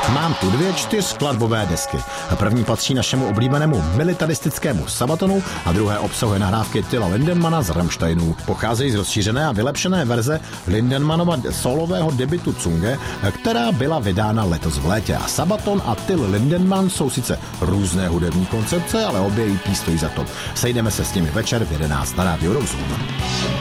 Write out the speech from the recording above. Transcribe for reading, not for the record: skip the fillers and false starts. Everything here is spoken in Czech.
Mám tu 2 4skladbové desky. První patří našemu oblíbenému militaristickému Sabatonu a druhé obsahuje nahrávky Tilla Lindenmana z Rammsteinů. Pocházejí z rozšířené a vylepšené verze Lindenmanova solového debutu Zunge, která byla vydána letos v létě. A Sabaton a Till Lindenman jsou sice různé hudební koncepce, ale obě EP stojí za to. Sejdeme se s nimi večer v 11 na rádiu Roxhome.